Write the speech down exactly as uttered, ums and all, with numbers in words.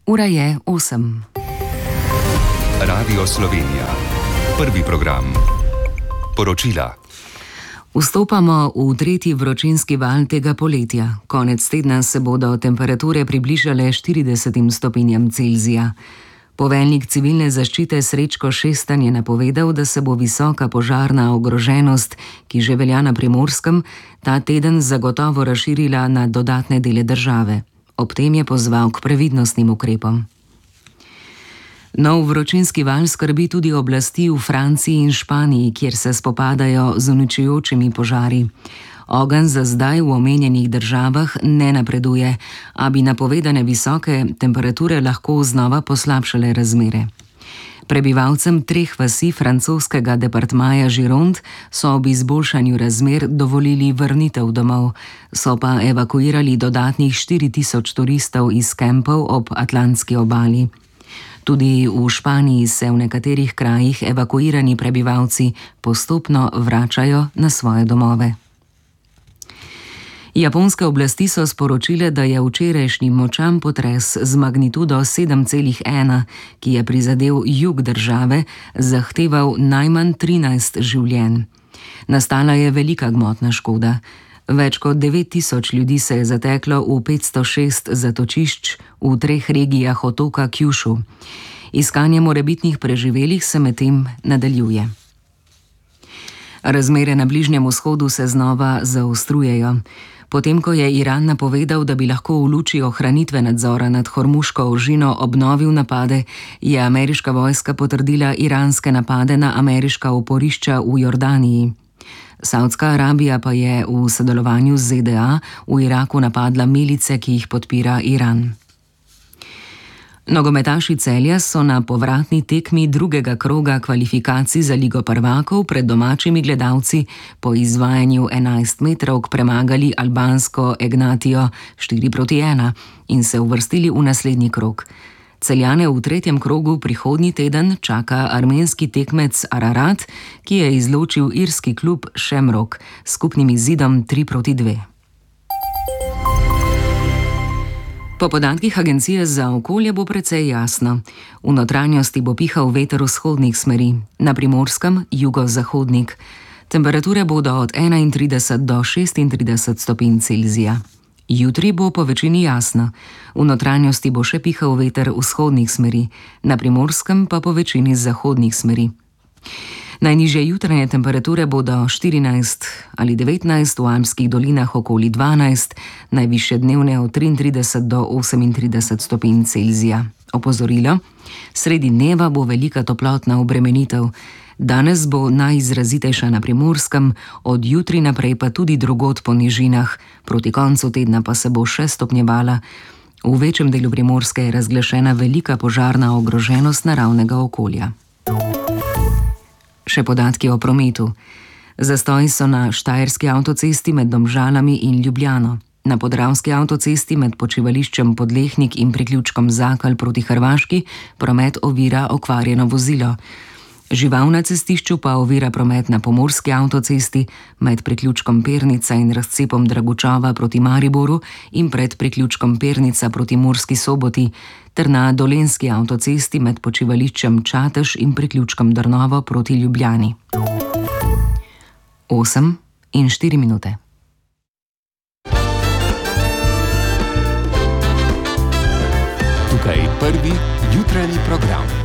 Ura je osem. Radio Slovenija. Prvi program. Poročila. Vstopamo v tretji vročinski val tega poletja. Konec tedna se bodo temperature približale štiridesetim stopinjam Celzija. Poveljnik civilne zaščite Srečko Šestan je napovedal, da se bo visoka požarna ogroženost, ki že velja na Primorskem, ta teden zagotovo razširila na dodatne dele države. Ob tem je pozval k previdnostnim ukrepom. Nov vročinski val skrbi tudi oblasti v Franciji in Španiji, kjer se spopadajo z uničujočimi požari. Ogenj za zdaj v omenjenih državah ne napreduje, a bi napovedane visoke temperature lahko znova poslabšale razmere. Prebivalcem treh vasi francoskega departmaja Gironde so ob izboljšanju razmer dovolili vrnitev domov, so pa evakuirali dodatnih štiri tisoč turistov iz kempov ob atlantski obali. Tudi v Španiji se v nekaterih krajih evakuirani prebivalci postopno vračajo na svoje domove. Japonske oblasti so sporočile, da je včerajšnji močan potres z magnitudo sedem celih ena, ki je prizadel jug države, zahteval najmanj trinajst življenj. Nastala je velika gmotna škoda. Več kot devet tisoč ljudi se je zateklo v petsto šest zatočišč v treh regijah otoka Kyushu. Iskanje morebitnih preživelih se medtem nadaljuje. Razmere na Bližnjem vzhodu se znova zaostrujejo. Potem, ko je Iran napovedal, da bi lahko v luči ohranitve nadzora nad Hormuško ožino obnovil napade, je ameriška vojska potrdila iranske napade na ameriška oporišča v Jordaniji. Saudska Arabija pa je v sodelovanju z Z D A v Iraku napadla milice, ki jih podpira Iran. Nogometaši Celja so na povratni tekmi drugega kroga kvalifikacij za Ligo prvakov pred domačimi gledalci po izvajanju enajstmetrovk premagali albansko Egnatijo štiri proti ena in se uvrstili v naslednji krog. Celjane v tretjem krogu prihodnji teden čaka armenski tekmec Ararat, ki je izločil irski klub Shamrock s skupnim izidom tri proti dve. Po podatkih Agencije za okolje bo precej jasno. V notranjosti bo pihal veter vzhodnih smeri, na Primorskem jugozahodnik. Temperature bodo od enaintrideset do šestintrideset stopinj Celzija. Jutri bo po večini jasno. V notranjosti bo še pihal veter vzhodnih smeri, na Primorskem pa po večini zahodnih smeri. Najnižje jutranje temperature bodo štirinajst ali devetnajst, v alpskih dolinah okoli dvanajst, najvišje dnevne od triintrideset do osemintrideset stopinj Celzija. Opozorilo: sredi dneva bo velika toplotna obremenitev. Danes bo najizrazitejša na Primorskem, od jutri naprej pa tudi drugod po nižinah, proti koncu tedna pa se bo še stopnjevala. V večjem delu Primorske je razglašena velika požarna ogroženost naravnega okolja. Še podatki o prometu. Zastoji so na Štajerski avtocesti med Domžalami in Ljubljano, na Podravski avtocesti med počivališčem Podlehnik in priključkom Zakal proti Hrvaški promet ovira okvarjeno vozilo. Žival na cestišču pa ovira promet na Pomurski avtocesti med priključkom Pernica in razcepom Dragučova proti Mariboru in pred priključkom Pernica proti Murski Soboti ter na Dolenjski avtocesti med počivališčem Čatež in priključkom Drnovo proti Ljubljani. osem in štiri minute. Tukaj prvi jutranji program.